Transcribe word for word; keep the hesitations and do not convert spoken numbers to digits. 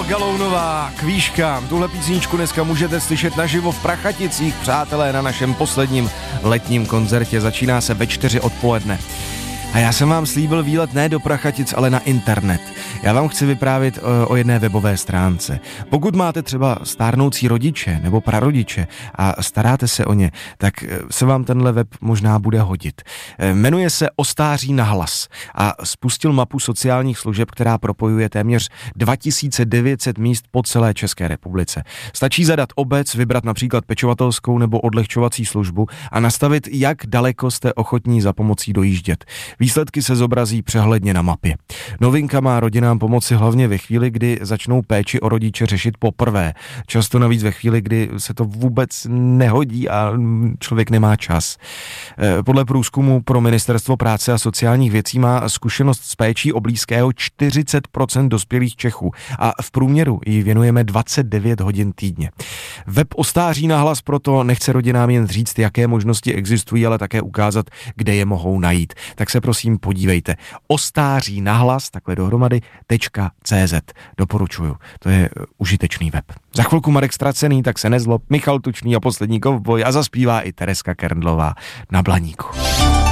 Galounová, Kvíška. Tuhle písničku dneska můžete slyšet naživo v Prachaticích, přátelé, na našem posledním letním koncertě. Začíná se ve čtyři odpoledne. A já jsem vám slíbil výlet ne do Prachatic, ale na internet. Já vám chci vyprávět o, o jedné webové stránce. Pokud máte třeba stárnoucí rodiče nebo prarodiče a staráte se o ně, tak se vám tenhle web možná bude hodit. Jmenuje se O stáří na hlas a spustil mapu sociálních služeb, která propojuje téměř dva tisíce devět set míst po celé České republice. Stačí zadat obec, vybrat například pečovatelskou nebo odlehčovací službu a nastavit, jak daleko jste ochotní za pomocí dojíždět. Výsledky se zobrazí přehledně na mapě. Novinka má rodinám pomoci hlavně ve chvíli, kdy začnou péči o rodiče řešit poprvé. Často navíc ve chvíli, kdy se to vůbec nehodí a člověk nemá čas. Podle průzkumu pro Ministerstvo práce a sociálních věcí má zkušenost s péčí o blízkého čtyřicet procent dospělých Čechů a v průměru jí věnujeme dvacet devět hodin týdně. Web O stáří na hlas proto nechce rodinám jen říct, jaké možnosti existují, ale také ukázat, kde je mohou najít. Tak se prosím podívejte. O stáří na hlas, takhle dohromady, .cz. Doporučuju. To je užitečný web. Za chvilku Marek Ztracený, tak se nezlob, Michal Tučný a poslední kovboj a zaspívá i Tereska Kerndlová na Blaníku.